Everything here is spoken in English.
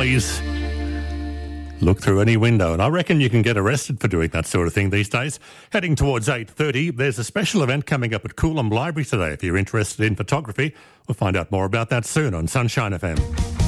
alleys. Look through any window, and I reckon you can get arrested for doing that sort of thing these days. Heading towards 8:30, there's a special event coming up at Coolum Library today. If you're interested in photography, we'll find out more about that soon on Sunshine FM.